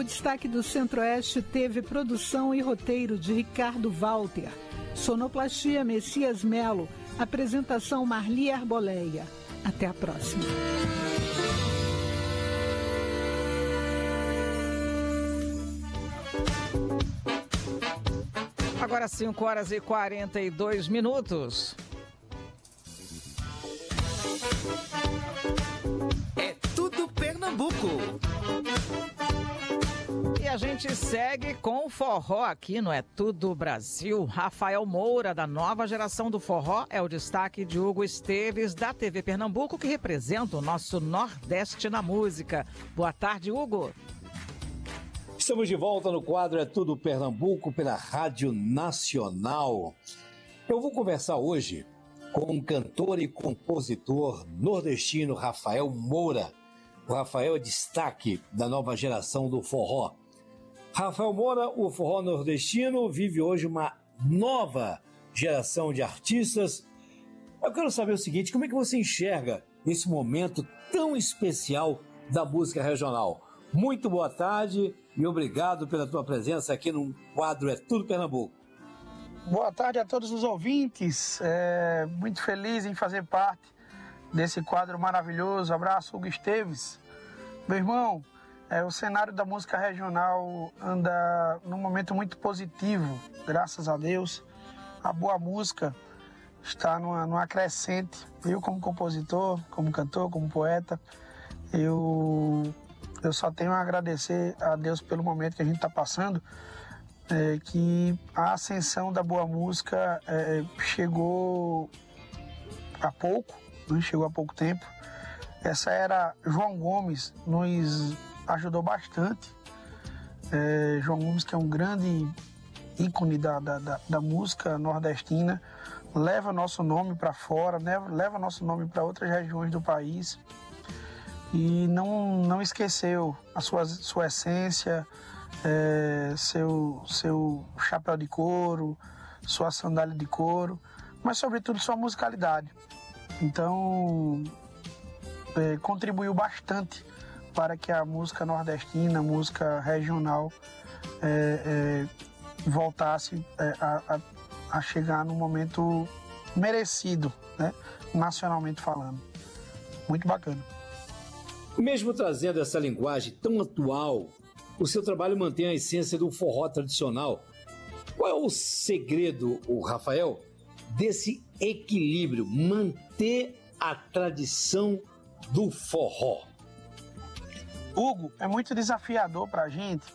destaque do Centro-Oeste teve produção e roteiro de Ricardo Walter, sonoplastia Messias Melo, apresentação Marli Arboleia. Até a próxima. Agora 5h42. É tudo Pernambuco. E a gente segue com o forró aqui no É Tudo Brasil. Rafael Moura, da nova geração do forró, é o destaque de Hugo Esteves, da TV Pernambuco, que representa o nosso Nordeste na música. Boa tarde, Hugo. Estamos de volta no quadro É Tudo Pernambuco pela Rádio Nacional. Eu vou conversar hoje com um cantor e compositor nordestino, Rafael Moura. O Rafael é destaque da nova geração do forró. Rafael Moura, o forró nordestino, vive hoje uma nova geração de artistas. Eu quero saber o seguinte, como é que você enxerga esse momento tão especial da música regional? Muito boa tarde e obrigado pela tua presença aqui no quadro É Tudo Pernambuco. Boa tarde a todos os ouvintes, muito feliz em fazer parte desse quadro maravilhoso. Abraço, Hugo Esteves. Meu irmão, o cenário da música regional anda num momento muito positivo, graças a Deus. A boa música está numa crescente. Eu, como compositor, como cantor, como poeta, eu só tenho a agradecer a Deus pelo momento que a gente está passando, que a ascensão da boa música chegou há pouco, né? Chegou há pouco tempo. Essa era João Gomes nos ajudou bastante. João Gomes, que é um grande ícone da música nordestina, leva nosso nome para fora, né? Leva nosso nome para outras regiões do país e não esqueceu a sua essência, seu chapéu de couro, sua sandália de couro, mas sobretudo sua musicalidade. Então contribuiu bastante para que a música nordestina, a música regional voltasse a chegar num momento merecido, né? Nacionalmente falando. Muito bacana. Mesmo trazendo essa linguagem tão atual, o seu trabalho mantém a essência do forró tradicional. Qual é o segredo, Rafael, desse equilíbrio, manter a tradição do forró? Hugo, é muito desafiador para a gente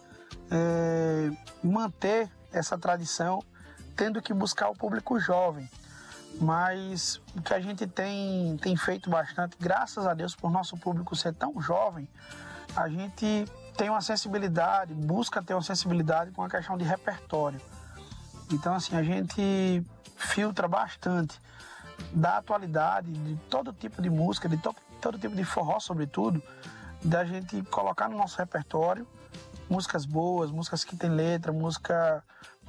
manter essa tradição, tendo que buscar o público jovem. Mas o que a gente tem feito bastante, graças a Deus, por nosso público ser tão jovem, a gente tem uma sensibilidade, busca ter uma sensibilidade com a questão de repertório. Então, assim, a gente filtra bastante da atualidade, de todo tipo de música, de todo tipo de forró, sobretudo, da gente colocar no nosso repertório músicas boas, músicas que tem letra, músicas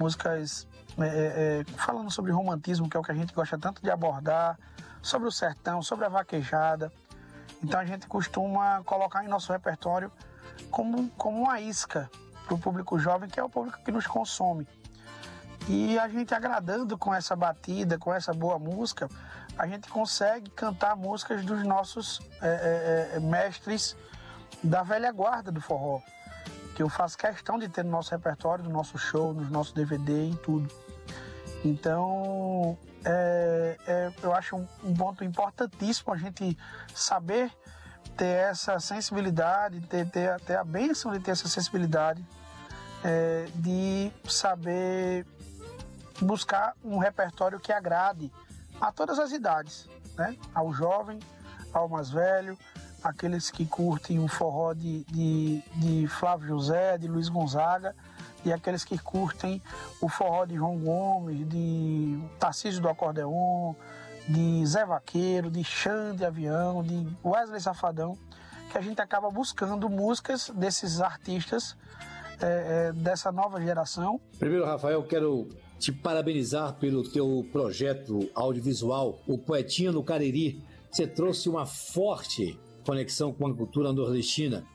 falando sobre romantismo, que é o que a gente gosta tanto de abordar, sobre o sertão, sobre a vaquejada. Então a gente costuma colocar em nosso repertório como uma isca para o público jovem, que é o público que nos consome. E a gente agradando com essa batida, com essa boa música, a gente consegue cantar músicas dos nossos mestres da velha guarda do forró, que eu faço questão de ter no nosso repertório, no nosso show, nos nossos DVD, em tudo. Então, eu acho um ponto importantíssimo a gente saber ter essa sensibilidade, ter a bênção de ter essa sensibilidade, de saber buscar um repertório que agrade a todas as idades, né? Ao jovem, ao mais velho, aqueles que curtem um forró de Flávio José, de Luiz Gonzaga, e aqueles que curtem o forró de João Gomes, de Tarcísio do Acordeon, de Zé Vaqueiro, de Xande Avião, de Wesley Safadão, que a gente acaba buscando músicas desses artistas dessa nova geração. Primeiro, Rafael, eu quero te parabenizar pelo teu projeto audiovisual, o Poetinha no Cariri. Você trouxe uma forte conexão com a cultura nordestina.